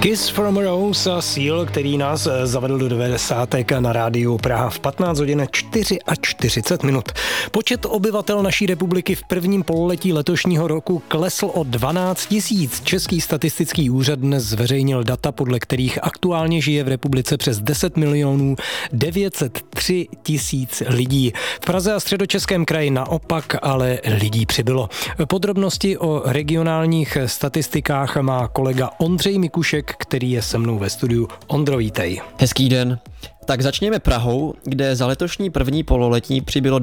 Kiss from a Rose a Seal, který nás zavedl do 90. na rádiu Praha v 15 hodin 44 minut. Počet obyvatel naší republiky v prvním pololetí letošního roku klesl o 12 000. Český statistický úřad dnes zveřejnil data, podle kterých aktuálně žije v republice přes 10 903 000 lidí. V Praze a Středočeském kraji naopak ale lidí přibylo. Podrobnosti o regionálních statistikách má kolega Ondřej Mikušek, který je se mnou ve studiu. Ondro, vítej. Hezký den. Tak začněme Prahou, kde za letošní první pololetí přibylo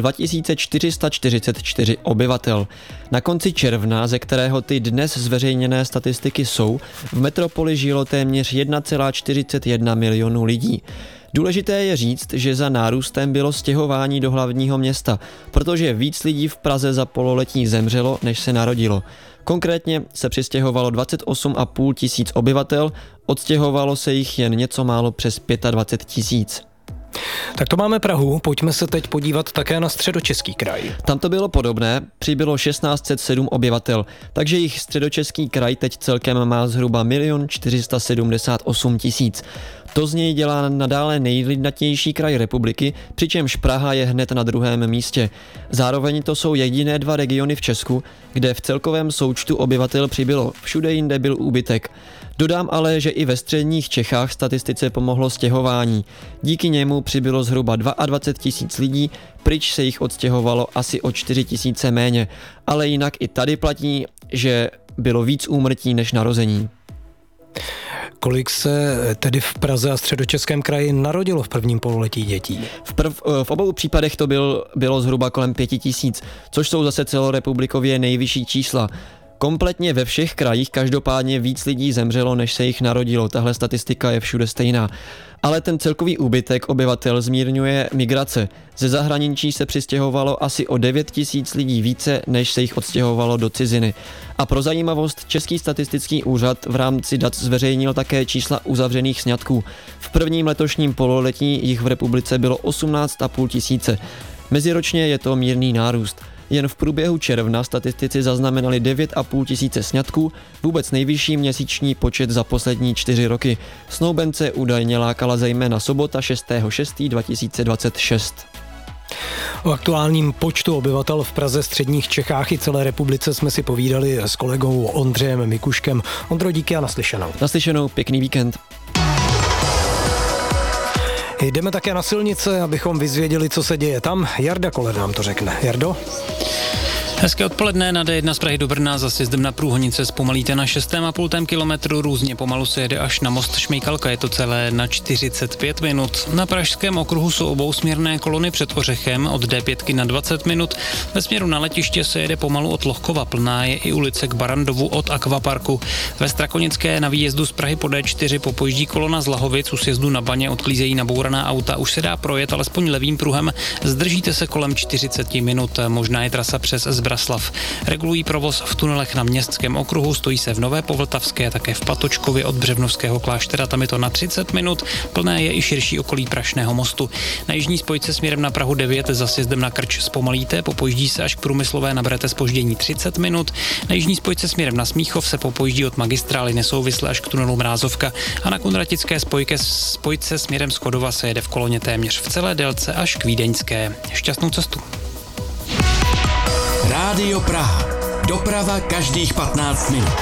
2444 obyvatel. Na konci června, ze kterého ty dnes zveřejněné statistiky jsou, v metropoli žilo téměř 1,41 milionu lidí. Důležité je říct, že za nárůstem bylo stěhování do hlavního města, protože víc lidí v Praze za pololetí zemřelo, než se narodilo. Konkrétně se přistěhovalo 28 500 obyvatel, odstěhovalo se jich jen něco málo přes 25 000. Tak to máme Prahu, pojďme se teď podívat také na Středočeský kraj. Tam to bylo podobné, přibylo 1607 obyvatel, takže jich Středočeský kraj teď celkem má zhruba 1 478 000. To z něj dělá nadále nejlidnatější kraj republiky, přičemž Praha je hned na druhém místě. Zároveň to jsou jediné dva regiony v Česku, kde v celkovém součtu obyvatel přibylo, všude jinde byl úbytek. Dodám ale, že i ve středních Čechách statistice pomohlo stěhování. Díky němu přibylo zhruba 22 000 lidí, pryč se jich odstěhovalo asi o 4 000 méně. Ale jinak i tady platí, že bylo víc úmrtí než narození. Kolik se tedy v Praze a Středočeském kraji narodilo v prvním pololetí dětí? V obou případech to bylo zhruba kolem 5 000, což jsou zase celorepublikově nejvyšší čísla. Kompletně ve všech krajích každopádně víc lidí zemřelo, než se jich narodilo. Tahle statistika je všude stejná. Ale ten celkový úbytek obyvatel zmírňuje migrace. Ze zahraničí se přistěhovalo asi o 9 000 lidí více, než se jich odstěhovalo do ciziny. A pro zajímavost, Český statistický úřad v rámci dat zveřejnil také čísla uzavřených sňatků. V prvním letošním pololetí jich v republice bylo 18 500. Meziročně je to mírný nárůst. Jen v průběhu června statistici zaznamenali 9 500 sňatků, vůbec nejvyšší měsíční počet za poslední 4 roky. Snoubence údajně lákala zejména sobota 6.6.2026. O aktuálním počtu obyvatel v Praze, středních Čechách i celé republice jsme si povídali s kolegou Ondřejem Mikuškem. Ondro, díky a naslyšenou. Naslyšenou, pěkný víkend. Jdeme také na silnice, abychom vyzvěděli, co se děje tam. Jarda Koller nám to řekne. Jardo? Hezké odpoledne, na D1 z Prahy do Brna za sjezdem na Průhonice zpomalíte na 6,5 kilometru, různě pomalu se jede až na most Šmejkalka, je to celé na 45 minut. Na Pražském okruhu jsou obousměrné kolony před Ořechem od D5 na 20 minut. Ve směru na letiště se jede pomalu od Lohkova, plná je i ulice k Barandovu od Akvaparku. Ve Strakonické na výjezdu z Prahy po D4 popojíždí kolona z Lahovic, u sjezdu na Baně odklízejí nabouraná auta, už se dá projet alespoň levým pruhem, zdržíte se kolem 40 minut, možná je trasa přes Zbraslav. Regulují provoz v tunelech na Městském okruhu, stojí se v Nové Povltavské, také v Patočkově od Břevnovského kláštera, tam je to na 30 minut, plné je i širší okolí Prašného mostu. Na jižní spojce směrem na Prahu 9 za sjezdem na Krč zpomalíte, popojíždí se až k Průmyslové, naberete zpoždění 30 minut. Na jižní spojce směrem na Smíchov se popojíždí od magistrály nesouvisle až k tunelu Mrázovka a na Kunratické spojce směrem z Chodova se jede v koloně téměř v celé délce až k Vídeňské. Šťastnou cestu. Rádio Praha. Doprava každých 15 minut.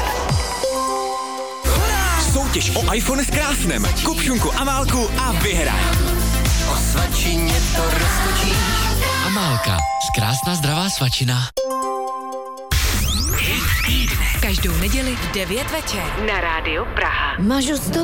Soutěž o iPhone s krásnem. Kup šunku Amálku a vyhraj. O svačině to roztočíš. Amálka. Krásná zdravá svačina. Každou neděli v 9 večer na Rádiu Praha. Máš